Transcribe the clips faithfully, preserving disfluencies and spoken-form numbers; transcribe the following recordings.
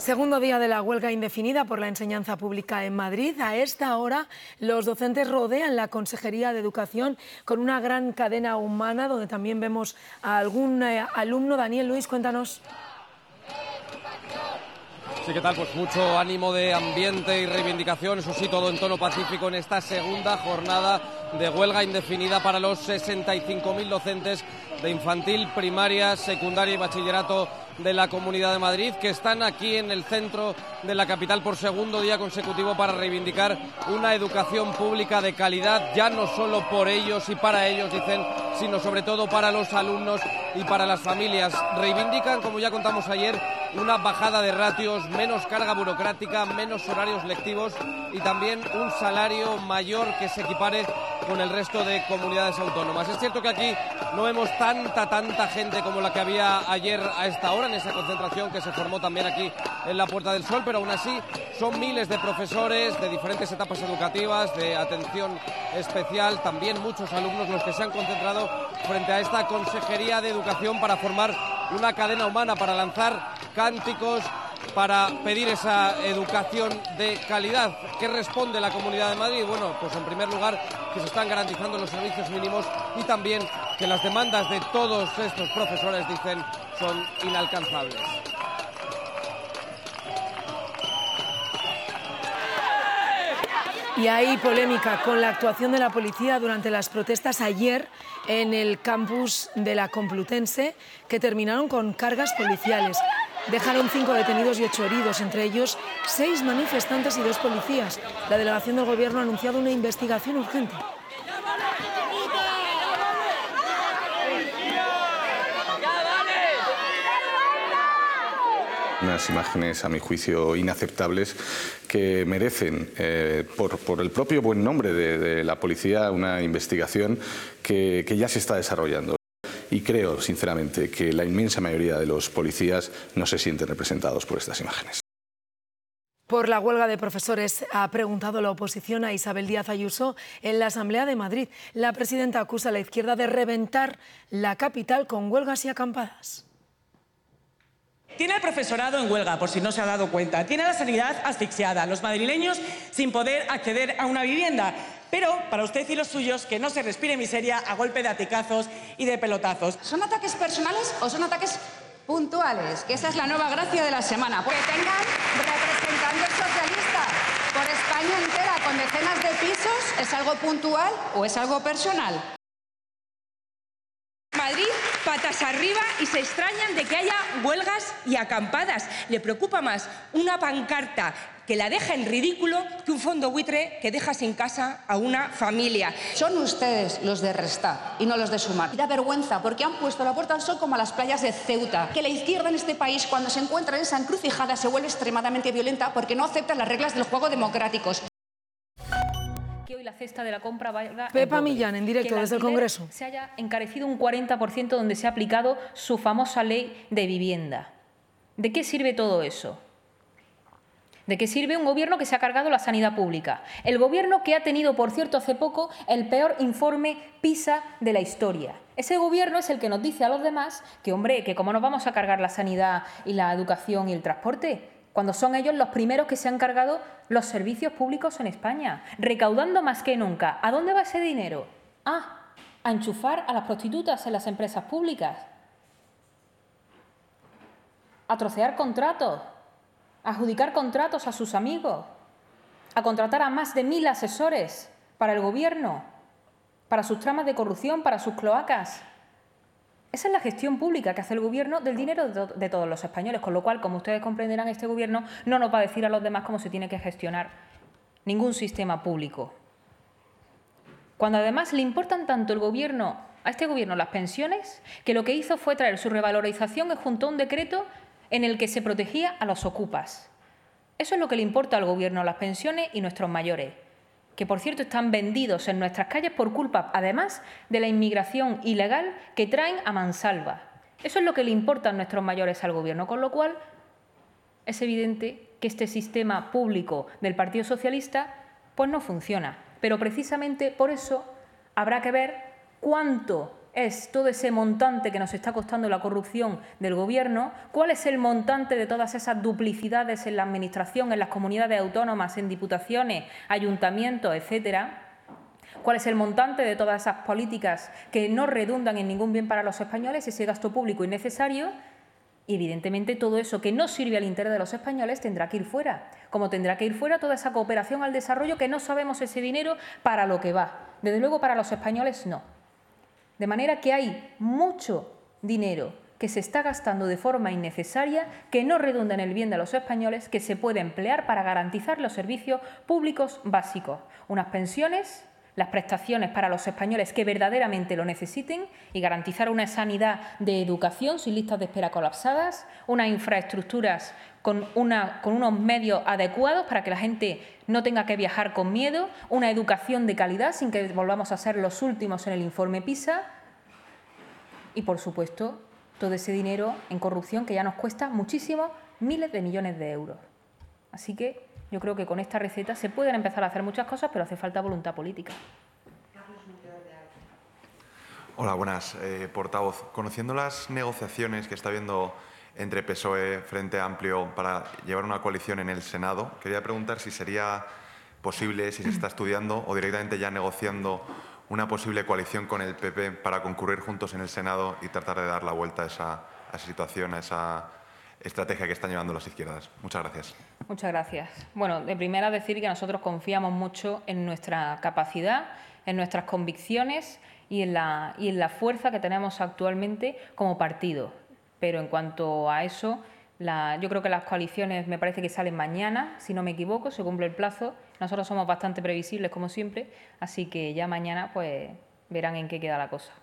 Segundo día de la huelga indefinida por la enseñanza pública en Madrid. A esta hora, los docentes rodean la Consejería de Educación con una gran cadena humana, donde también vemos a algún eh, alumno. Daniel, Luis, cuéntanos. Sí, ¿qué tal? Pues mucho ánimo de ambiente y reivindicación, eso sí, todo en tono pacífico en esta segunda jornada de huelga indefinida para los sesenta y cinco mil docentes de infantil, primaria, secundaria y bachillerato de la Comunidad de Madrid, que están aquí en el centro de la capital por segundo día consecutivo para reivindicar una educación pública de calidad, ya no solo por ellos y para ellos, dicen, sino sobre todo para los alumnos y para las familias. Reivindican, como ya contamos ayer, una bajada de ratios, menos carga burocrática, menos horarios lectivos y también un salario mayor que se equipare con el resto de comunidades autónomas. Es cierto que aquí no vemos tanta, tanta gente como la que había ayer a esta hora, en esa concentración que se formó también aquí en la Puerta del Sol, pero aún así son miles de profesores de diferentes etapas educativas, de atención especial, también muchos alumnos los que se han concentrado frente a esta Consejería de Educación para formar una cadena humana, para lanzar cánticos, para pedir esa educación de calidad. ¿Qué responde la Comunidad de Madrid? Bueno, pues en primer lugar que se están garantizando los servicios mínimos y también que las demandas de todos estos profesores, dicen, son inalcanzables. Y hay polémica con la actuación de la policía durante las protestas ayer en el campus de la Complutense, que terminaron con cargas policiales. Dejaron cinco detenidos y ocho heridos, entre ellos seis manifestantes y dos policías. La delegación del Gobierno ha anunciado una investigación urgente. Unas imágenes, a mi juicio, inaceptables que merecen, eh, por, por el propio buen nombre de, de la policía, una investigación que, que ya se está desarrollando. Y creo, sinceramente, que la inmensa mayoría de los policías no se sienten representados por estas imágenes. Por la huelga de profesores ha preguntado la oposición a Isabel Díaz Ayuso en la Asamblea de Madrid. La presidenta acusa a la izquierda de reventar la capital con huelgas y acampadas. Tiene al profesorado en huelga, por si no se ha dado cuenta. Tiene a la sanidad asfixiada, los madrileños sin poder acceder a una vivienda. Pero para usted y los suyos, que no se respire miseria a golpe de aticazos y de pelotazos. ¿Son ataques personales o son ataques puntuales? Que esa es la nueva gracia de la semana. Que tengan representantes socialistas por España entera con decenas de pisos, ¿es algo puntual o es algo personal? Madrid, patas arriba, y se extrañan de que haya huelgas y acampadas. Le preocupa más una pancarta que la deja en ridículo que un fondo buitre que deja sin casa a una familia. Son ustedes los de restar y no los de sumar. Y da vergüenza porque han puesto la Puerta del Sol como a las playas de Ceuta. Que la izquierda en este país, cuando se encuentra en esa encrucijada, se vuelve extremadamente violenta porque no acepta las reglas del juego democráticos. Que hoy la cesta de la compra valga Pepa Millán, en directo desde el Congreso. Se haya encarecido un cuarenta por ciento donde se ha aplicado su famosa ley de vivienda. ¿De qué sirve todo eso? ¿De qué sirve un gobierno que se ha cargado la sanidad pública? El gobierno que ha tenido, por cierto, hace poco el peor informe PISA de la historia. Ese gobierno es el que nos dice a los demás que, hombre, que cómo nos vamos a cargar la sanidad y la educación y el transporte, cuando son ellos los primeros que se han cargado los servicios públicos en España, recaudando más que nunca. ¿A dónde va ese dinero? Ah, a enchufar a las prostitutas en las empresas públicas, a trocear contratos, a adjudicar contratos a sus amigos, a contratar a más de mil asesores para el gobierno, para sus tramas de corrupción, para sus cloacas. Esa es la gestión pública que hace el Gobierno del dinero de, to de todos los españoles, con lo cual, como ustedes comprenderán, este Gobierno no nos va a decir a los demás cómo se tiene que gestionar ningún sistema público. Cuando además le importan tanto el Gobierno, a este Gobierno las pensiones, que lo que hizo fue traer su revalorización y juntó un decreto en el que se protegía a los ocupas. Eso es lo que le importa al Gobierno, las pensiones y nuestros mayores, que por cierto están vendidos en nuestras calles por culpa, además, de la inmigración ilegal que traen a mansalva. Eso es lo que le importa a nuestros mayores al Gobierno, con lo cual es evidente que este sistema público del Partido Socialista pues no funciona. Pero precisamente por eso habrá que ver cuánto es todo ese montante que nos está costando la corrupción del Gobierno, cuál es el montante de todas esas duplicidades en la Administración, en las comunidades autónomas, en diputaciones, ayuntamientos, etcétera, cuál es el montante de todas esas políticas que no redundan en ningún bien para los españoles, ese gasto público innecesario. Y, evidentemente, todo eso que no sirve al interés de los españoles tendrá que ir fuera, como tendrá que ir fuera toda esa cooperación al desarrollo que no sabemos ese dinero para lo que va. Desde luego, para los españoles no. De manera que hay mucho dinero que se está gastando de forma innecesaria, que no redunda en el bien de los españoles, que se puede emplear para garantizar los servicios públicos básicos, unas pensiones, las prestaciones para los españoles que verdaderamente lo necesiten y garantizar una sanidad de educación sin listas de espera colapsadas, unas infraestructuras con, una, con unos medios adecuados para que la gente no tenga que viajar con miedo, una educación de calidad sin que volvamos a ser los últimos en el informe PISA y, por supuesto, todo ese dinero en corrupción que ya nos cuesta muchísimo, miles de millones de euros. Así que yo creo que con esta receta se pueden empezar a hacer muchas cosas, pero hace falta voluntad política. Hola, buenas. Eh, portavoz, conociendo las negociaciones que está habiendo entre P S O E, Frente Amplio, para llevar una coalición en el Senado, quería preguntar si sería posible, si se está estudiando o directamente ya negociando una posible coalición con el P P para concurrir juntos en el Senado y tratar de dar la vuelta a esa, a esa situación, a esa estrategia que están llevando las izquierdas. Muchas gracias. Muchas gracias. Bueno, de primera decir que nosotros confiamos mucho en nuestra capacidad, en nuestras convicciones y en la, y en la fuerza que tenemos actualmente como partido. Pero en cuanto a eso, la, yo creo que las coaliciones me parece que salen mañana, si no me equivoco, se cumple el plazo. Nosotros somos bastante previsibles, como siempre, así que ya mañana pues verán en qué queda la cosa.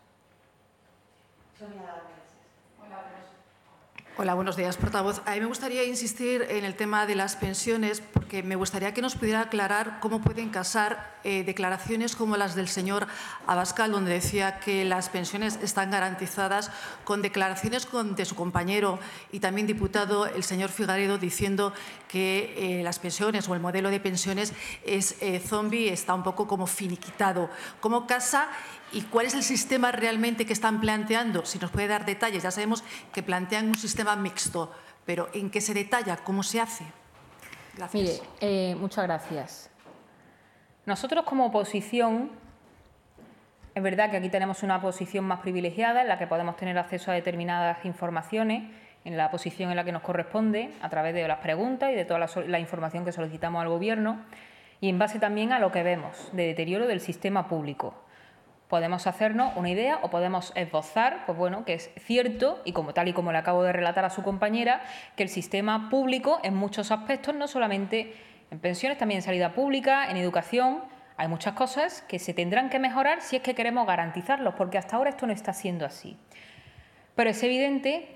Hola, buenos días, portavoz. A mí me gustaría insistir en el tema de las pensiones porque me gustaría que nos pudiera aclarar cómo pueden casar eh, declaraciones como las del señor Abascal, donde decía que las pensiones están garantizadas, con declaraciones con, de su compañero y también diputado, el señor Figaredo, diciendo que eh, las pensiones o el modelo de pensiones es eh, zombie, está un poco como finiquitado. ¿Cómo casa? ¿Y cuál es el sistema realmente que están planteando? Si nos puede dar detalles. Ya sabemos que plantean un sistema mixto, pero ¿en qué se detalla? ¿Cómo se hace? Gracias. Mire, eh, muchas gracias. Nosotros como oposición, es verdad que aquí tenemos una posición más privilegiada en la que podemos tener acceso a determinadas informaciones, en la posición en la que nos corresponde, a través de las preguntas y de toda la, la información que solicitamos al Gobierno, y en base también a lo que vemos de deterioro del sistema público. Podemos hacernos una idea o podemos esbozar, pues bueno, que es cierto, y como tal y como le acabo de relatar a su compañera, que el sistema público en muchos aspectos, no solamente en pensiones, también en sanidad pública, en educación, hay muchas cosas que se tendrán que mejorar si es que queremos garantizarlos, porque hasta ahora esto no está siendo así. Pero es evidente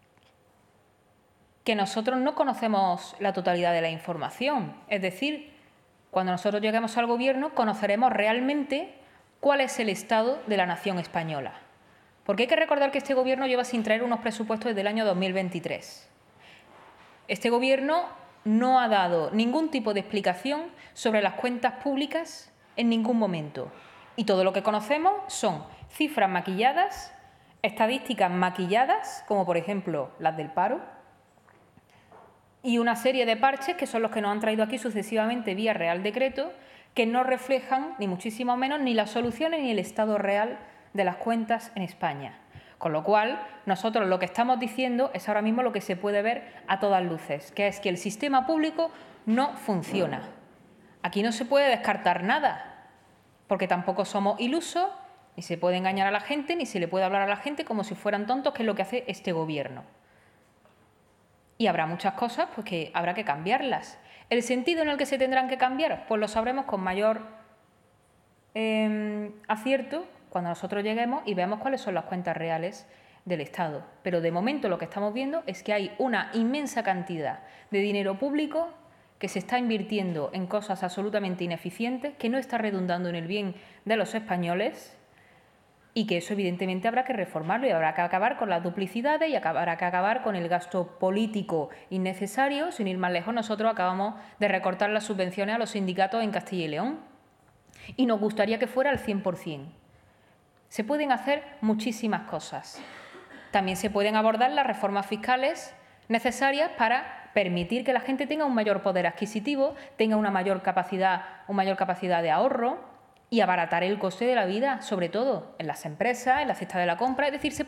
que nosotros no conocemos la totalidad de la información. Es decir, cuando nosotros lleguemos al Gobierno, conoceremos realmente cuál es el estado de la nación española. Porque hay que recordar que este Gobierno lleva sin traer unos presupuestos desde el año dos mil veintitrés. Este Gobierno no ha dado ningún tipo de explicación sobre las cuentas públicas en ningún momento. Y todo lo que conocemos son cifras maquilladas, estadísticas maquilladas, como por ejemplo las del paro, y una serie de parches que son los que nos han traído aquí sucesivamente vía Real Decreto, que no reflejan, ni muchísimo menos, ni las soluciones ni el estado real de las cuentas en España. Con lo cual, nosotros lo que estamos diciendo es ahora mismo lo que se puede ver a todas luces, que es que el sistema público no funciona. Aquí no se puede descartar nada, porque tampoco somos ilusos, ni se puede engañar a la gente, ni se le puede hablar a la gente como si fueran tontos, que es lo que hace este Gobierno. Y habrá muchas cosas pues, que habrá que cambiarlas. ¿El sentido en el que se tendrán que cambiar? Pues lo sabremos con mayor eh, acierto cuando nosotros lleguemos y veamos cuáles son las cuentas reales del Estado. Pero de momento lo que estamos viendo es que hay una inmensa cantidad de dinero público que se está invirtiendo en cosas absolutamente ineficientes, que no está redundando en el bien de los españoles y que eso evidentemente habrá que reformarlo y habrá que acabar con las duplicidades y habrá que acabar con el gasto político innecesario. Sin ir más lejos, nosotros acabamos de recortar las subvenciones a los sindicatos en Castilla y León y nos gustaría que fuera al cien por cien. Se pueden hacer muchísimas cosas. También se pueden abordar las reformas fiscales necesarias para permitir que la gente tenga un mayor poder adquisitivo, tenga una mayor capacidad, una mayor capacidad de ahorro y abaratar el coste de la vida, sobre todo en las empresas, en la cesta de la compra. Es decir, se